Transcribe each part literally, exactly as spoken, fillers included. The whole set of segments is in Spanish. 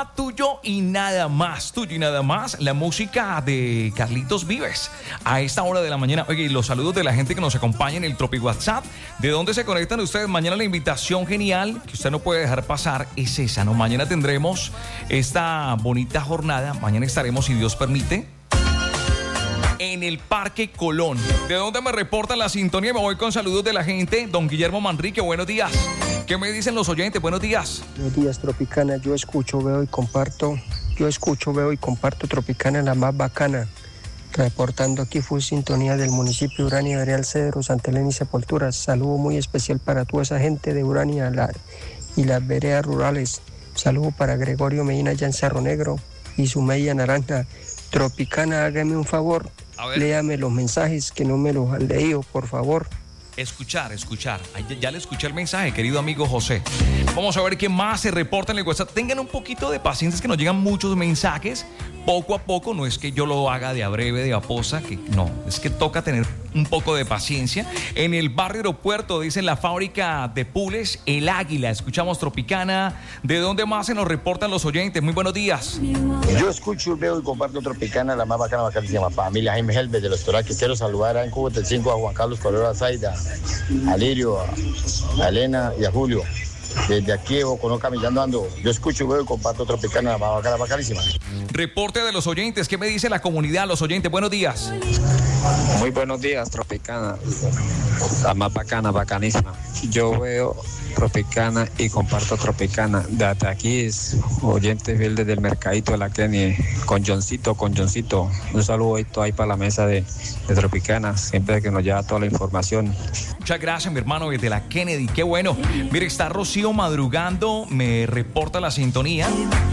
llama Tuyo y Nada Más. Tuyo y Nada Más, la música de Carlitos Vives. A esta hora de la mañana, oye, y los saludos de la gente que nos acompaña en el Tropi WhatsApp. ¿De dónde se conectan ustedes? Mañana la invitación genial que usted no puede dejar pasar es esa, ¿no? Mañana tendremos esta bonita jornada. Mañana estaremos, si Dios permite, en el Parque Colón. ¿De dónde me reporta la sintonía? Me voy con saludos de la gente. Don Guillermo Manrique, buenos días. ¿Qué me dicen los oyentes? Buenos días. Buenos días, Tropicana. Yo escucho, veo y comparto. Yo escucho, veo y comparto Tropicana, la más bacana. Reportando aquí full sintonía del municipio de Urania, Vereal Cedro, Santa Elena y Sepulturas. Saludo muy especial para toda esa gente de Urania la, y las veredas rurales. Saludo para Gregorio Medina allá en Cerro Negro y su media naranja. Tropicana, hágame un favor. Léame los mensajes que no me los han leído, por favor. Escuchar, escuchar. Ya, ya le escuché el mensaje, querido amigo José. Vamos a ver qué más se reporta en el WhatsApp. Tengan un poquito de paciencia, es que nos llegan muchos mensajes. Poco a poco, no es que yo lo haga de a breve, de a posa, que no, es que toca tener un poco de paciencia. En el barrio Aeropuerto, dice la fábrica de Pules, El Águila. Escuchamos Tropicana. ¿De dónde más se nos reportan los oyentes? Muy buenos días. Yo escucho, veo y comparto Tropicana, la más bacana, bacana, se llama familia Jaime Helves de los Toraques. Quiero saludar en Cuba del cinco a Juan Carlos Correa Zaida, a Lirio, a Elena y a Julio. Desde aquí, Boconó, caminando ando. Yo escucho, veo y comparto Tropicana, la más bacana, bacanísima. Reporte de los oyentes. ¿Qué me dice la comunidad, los oyentes? Buenos días. Muy buenos días, Tropicana. La más bacana, bacanísima. Yo veo Tropicana y comparto Tropicana. Desde aquí es oyente fiel desde el mercadito de la Kenny, con Johncito, con Johncito. Un saludo ahí para la mesa de, de Tropicana, siempre que nos lleva toda la información. Muchas gracias, mi hermano, desde la Kennedy. Qué bueno. Mire, está Rocío madrugando, me reporta la sintonía.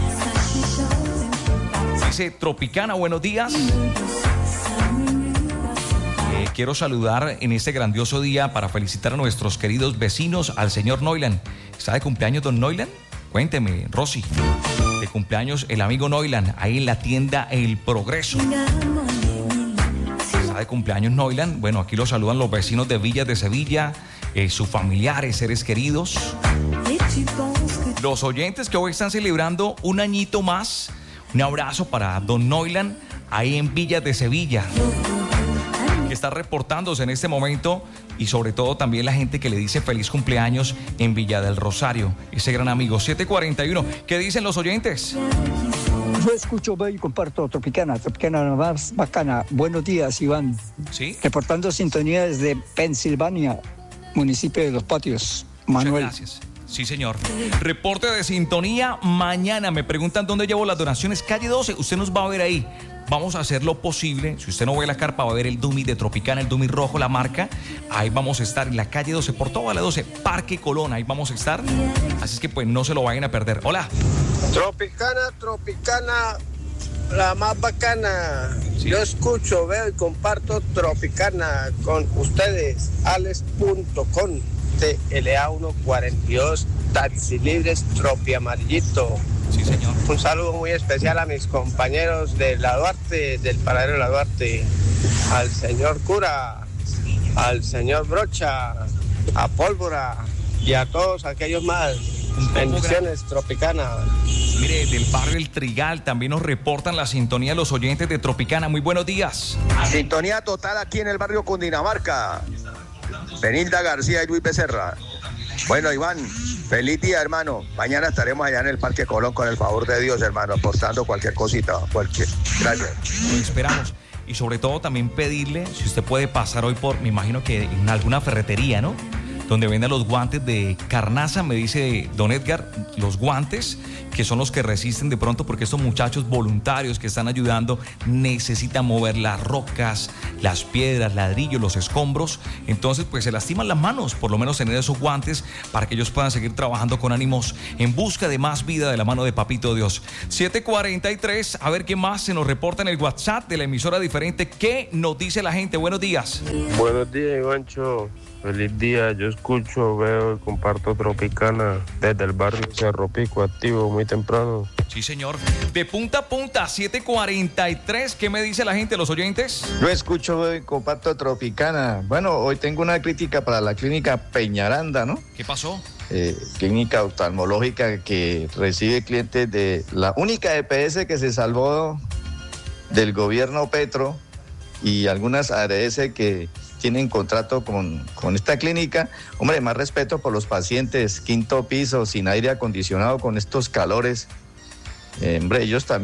Dice Tropicana, buenos días. Eh, quiero saludar en este grandioso día para felicitar a nuestros queridos vecinos, al señor Noilan. ¿Está de cumpleaños don Noilan? Cuénteme, Rosy. De cumpleaños el amigo Noilan, ahí en la tienda El Progreso. Está de cumpleaños Noilan. Bueno, aquí lo saludan los vecinos de Villas de Sevilla, eh, sus familiares, seres queridos. Los oyentes que hoy están celebrando un añito más. Un abrazo para don Noilan, ahí en Villas de Sevilla, que está reportándose en este momento, y sobre todo también la gente que le dice feliz cumpleaños en Villa del Rosario, ese gran amigo. siete cuarenta y uno, ¿qué dicen los oyentes? Yo escucho, veo y comparto Tropicana, Tropicana la más bacana. Buenos días, Iván. Sí. Reportando sintonía desde Pensilvania, municipio de Los Patios. Manuel. Muchas gracias. Sí, señor. Reporte de sintonía mañana. Me preguntan dónde llevo las donaciones. Calle doce, usted nos va a ver ahí. Vamos a hacer lo posible. Si usted no ve la carpa, va a ver el dummy de Tropicana, el dummy rojo, la marca. Ahí vamos a estar en la calle doce, por toda la doce, Parque Colón. Ahí vamos a estar. Así es que pues no se lo vayan a perder. Hola. Tropicana, Tropicana, la más bacana. Sí. Yo escucho, veo y comparto Tropicana con ustedes. Alex punto com. T L A ciento cuarenta y dos, Taxi Libres, Tropi Amarillito. Sí, señor. Un saludo muy especial a mis compañeros de la Duarte, del paradero de la Duarte, al señor Cura, al señor Brocha, a Pólvora y a todos aquellos más. Bendiciones, Tropicana. Mire, del barrio El Trigal también nos reportan la sintonía de los oyentes de Tropicana. Muy buenos días. Sintonía total aquí en el barrio Cundinamarca. Benilda García y Luis Becerra. Bueno, Iván, feliz día, hermano. Mañana estaremos allá en el Parque Colón con el favor de Dios, hermano, apostando cualquier cosita, cualquier. Gracias. Lo esperamos. Y sobre todo también pedirle, si usted puede pasar hoy por, me imagino que en alguna ferretería, ¿no? Donde venden los guantes de carnaza, me dice don Edgar, los guantes que son los que resisten de pronto, porque estos muchachos voluntarios que están ayudando necesitan mover las rocas, las piedras, ladrillos, los escombros. Entonces pues se lastiman las manos, por lo menos tener esos guantes para que ellos puedan seguir trabajando con ánimos en busca de más vida de la mano de Papito Dios. siete cuarenta y tres, a ver qué más se nos reporta en el WhatsApp de la emisora diferente. ¿Qué nos dice la gente? Buenos días. Buenos días, Ivancho. Feliz día, yo escucho, veo y comparto Tropicana desde el barrio Cerro Pico, activo muy temprano. Sí, señor. De punta a punta, siete cuarenta y tres. ¿Qué me dice la gente, los oyentes? Yo escucho, veo y comparto Tropicana. Bueno, hoy tengo una crítica para la clínica Peñaranda, ¿no? ¿Qué pasó? Eh, clínica oftalmológica que recibe clientes de la única E P S que se salvó del gobierno Petro y algunas A R S que tienen contrato con, con esta clínica. Hombre, más respeto por los pacientes, quinto piso, sin aire acondicionado, con estos calores. Eh, hombre, ellos también